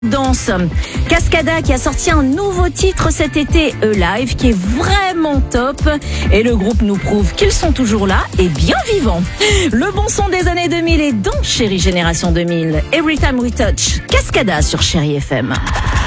Danse. Cascada qui a sorti un nouveau titre cet été, E-Live, qui est vraiment top. Et le groupe nous prouve qu'ils sont toujours là et bien vivants. Le bon son des années 2000 est dans Chérie Génération 2000. Every Time We Touch, Cascada sur Chérie FM.